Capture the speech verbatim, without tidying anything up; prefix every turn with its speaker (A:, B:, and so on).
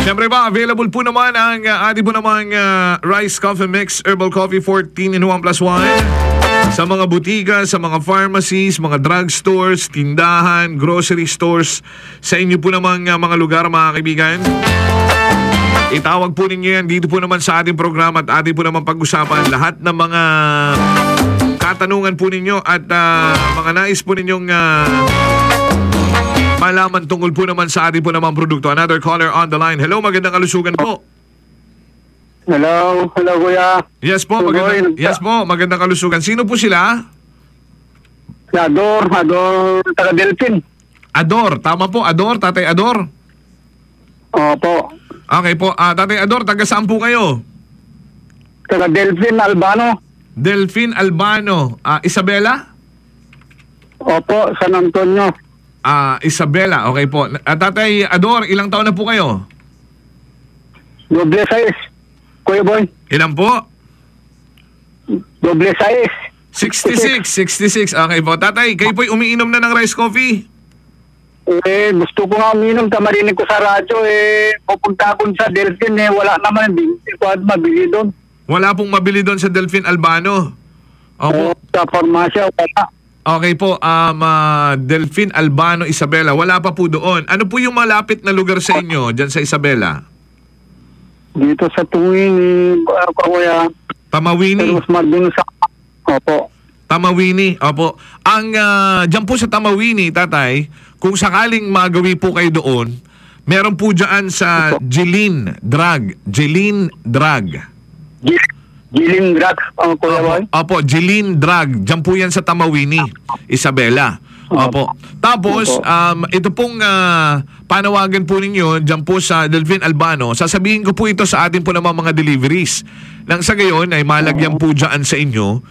A: Siyempre ba, available po naman ang uh, ating po namang uh, Rice Coffee Mix Herbal Coffee fourteen in one plus one sa mga butika, sa mga pharmacies, mga drugstores, tindahan, grocery stores, sa inyo po namang uh, mga lugar, mga kaibigan. Itawag po ninyo yan dito po naman sa ating programa at ating po naman pag-usapan lahat ng mga katanungan po ninyo at uh, mga nais po ninyong uh, malaman tungkol po naman sa ating po naman produkto. Another caller on the line. Hello, magandang kalusugan po.
B: Hello, hello kuya.
A: Yes po, magandang, yes po, magandang kalusugan. Sino po sila?
B: Si Ador, Ador, taga Delphin.
A: Ador, tama po, Ador, Tatay Ador.
B: Opo,
A: Okay po, ah, Tatay Ador, taga saan po kayo?
B: taga Delphin, Albano.
A: Delphin Albano. Ah, Isabela?
B: Opo, San Antonio.
A: Ah, Isabela, okay po. Ah, Tatay Ador, ilang taon na po kayo?
B: Doble size. Kuya boy,
A: Ilan po?
B: doble size.
A: sixty-six, sixty-six. Okay po. Tatay, kayo po'y umiinom na ng rice coffee?
B: Eh, gusto ko nga uminom, tamarinig ko sa radyo, eh, pupunta ako sa Delphin, eh, wala naman, hindi ko at mabili doon.
A: Wala pong mabili doon sa Delphin Albano. Opo.
B: Eh, sa farmasya, wala.
A: Okay po, um, ah, Delphin Albano, Isabela. Wala pa po doon. Ano po yung malapit na lugar sa inyo dyan sa Isabela?
B: Dito sa tuwing, uh, kuya,
A: Tamawini.
B: mas mardun sa, opo.
A: Tamawini. Opo. Ang ah, dyan po sa Tamawini, tatay, kung sakaling magawi po kayo doon, meron po dyan sa Jilin Drug. Jilin Drug.
B: Gil- Giling Drug, ang kuya boy.
A: Opo, Jilin Drug. Diyan po yan sa Tamawini, Isabela. Opo. Tapos,
B: Opo.
A: um, ito pong uh, panawagan po ninyo diyan po sa Delphin Albano. Sasabihin ko po ito sa atin po naman mga deliveries. Nang sa gayon ay malagyan po dyan sa inyo